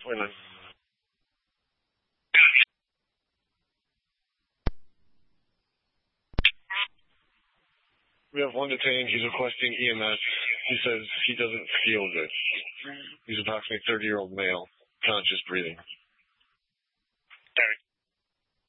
Wait a minute. We have one detained. He's requesting EMS. He says he doesn't feel good. He's approximately 30-year-old male, conscious breathing.